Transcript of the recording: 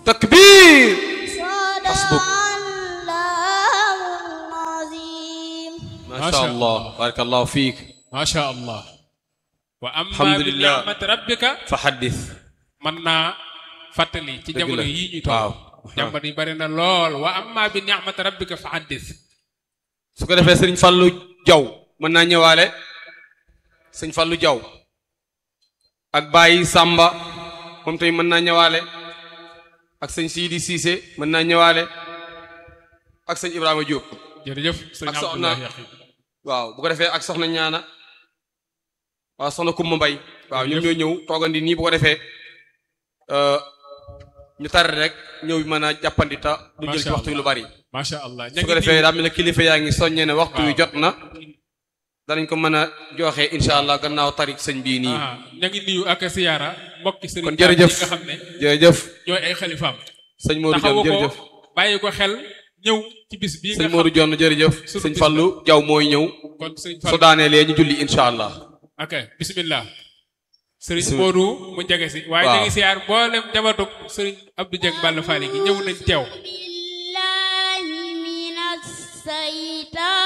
takbir hasbuk sadaqallahul azim. masha Allah barakallahu fiik masha Allah. wa amma bi alhamdulillah ni'mati rabbika fa haddith mën naa fàttali ci jamono yii ñu toog jàmbat yi bari na lool wa amma bi ni'mati rabbika fa haddith. su ko defee sëriñ Fallou Diaw mën naa ñëwaale sëñ Fallou Diaw ak Baye Samba moom tamit mën naa ñëwaale ak sëñ Sidi Cissé mën naa ñëwaale ak sëñ Ibrahima Diop jërëjëf sëñ ak soxna Abdoulaye Yaqin. waaw bu ko defee ak soxna ñaana waaw soxna Kumba Mbay waaw ñoom ñoo ñëw toogandi nii bu ko defee ñu tare rek ñëw bi mën a jàppandi ta du jël ci waxtu wi lu bari macha Allah su ko defee daa mel ne kilifa yaa ngi soññee ne waxtu wi jot na danañ ko mën a joxe incha allah gannaaw tarik sëñ bii nii ña ngi nuyu ak siyaara mbokki sëriñ kon jërëjëf nga xam ne jërëjëf ñooy ay xalifaam sëñ Modou Dione jërëjëf bàyyi ko xel ñëw ci bis bii nga sëñ Modou Dione jërëjëf sëñ Fallou Diaw mooy ñëw kon sëñ su daanee lee ñu julli incha allah ok bismillah sëriñ Modou mu njege si waaye ñu ngi siyaar mboolem jabatug sëriñ Abdou Dieng Balla Fally gi ñëw nañ teew billahi minas saytaan